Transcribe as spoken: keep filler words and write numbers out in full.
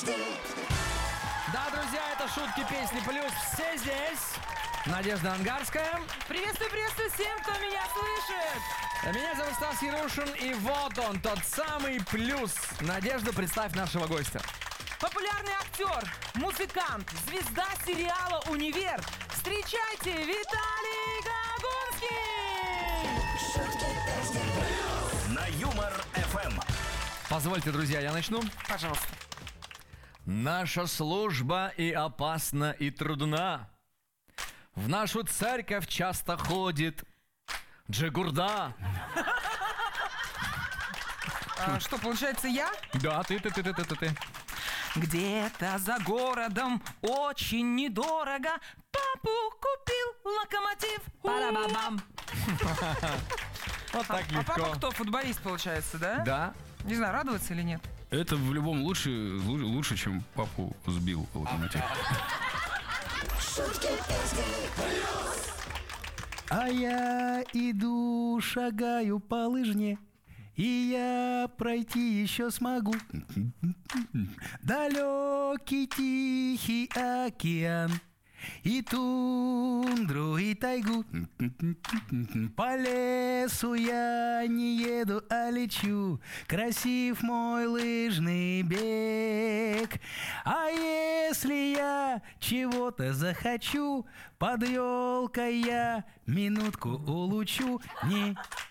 Да, друзья, это шутки, песни плюс. Все здесь. Надежда Ангарская. Приветствую, приветствую всем, кто меня слышит. Меня зовут Стас Ярушин, и вот он, тот самый плюс. Надежда, представь нашего гостя. Популярный актер, музыкант, звезда сериала «Универ». Встречайте, Виталий Гагунский! На Юмор-эф эм. Позвольте, друзья, я начну. Пожалуйста. Наша служба и опасна, и трудна. В нашу церковь часто ходит Джигурда. А, что, получается, я? Да, ты, ты, ты, ты, ты, ты, ты. Где-то за городом очень недорого папу купил локомотив. Пара-ба-бам. Вот так А папа легко. кто? Футболист, получается, да? Да. Не знаю, радоваться или нет. Это в любом лучше, лу- лучше, чем папу сбил локомотив. А я иду, шагаю по лыжне, и я пройти еще смогу. Далекий тихий океан, и тундру, и тайгу. По лесу я не еду, а лечу. Красив мой лыжный бег. А если я чего-то захочу, под елкой я минутку улучу. Не